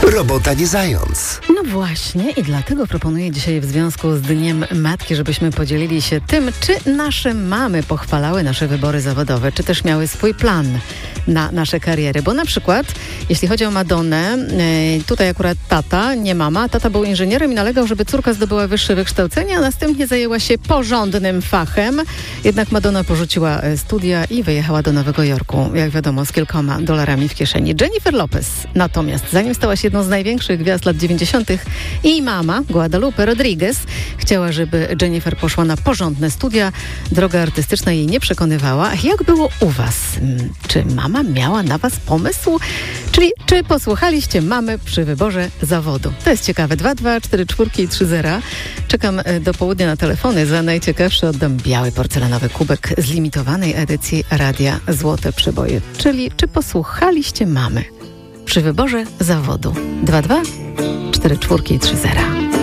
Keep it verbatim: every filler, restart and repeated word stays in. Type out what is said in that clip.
Robota nie zając. No właśnie i dlatego proponuję dzisiaj w związku z Dniem Matki, żebyśmy podzielili się tym, czy nasze mamy pochwalały nasze wybory zawodowe, czy też miały swój plan na nasze kariery. Bo na przykład, jeśli chodzi o Madonnę, tutaj akurat tata, nie mama, tata był inżynierem i nalegał, żeby córka zdobyła wyższe wykształcenie, a następnie zajęła się porządnym fachem. Jednak Madonna porzuciła studia i wyjechała do Nowego Jorku, jak wiadomo, z kilkoma dolarami w kieszeni. Jennifer Lopez natomiast, zanim stała się jedną z największych gwiazd lat dziewięćdziesiątych, jej mama, Guadalupe Rodriguez, chciała, żeby Jennifer poszła na porządne studia. Droga artystyczna jej nie przekonywała. Jak było u was? Czy mama miała na was pomysł? Czyli czy posłuchaliście mamy przy wyborze zawodu? To jest ciekawe. dwa dwa cztery cztery trzy zero. Czekam do południa na telefony. Za najciekawszy oddam biały porcelanowy kubek z limitowanej edycji Radia Złote Przeboje. Czyli czy posłuchaliście mamy przy wyborze zawodu? dwa dwa cztery cztery trzy zero.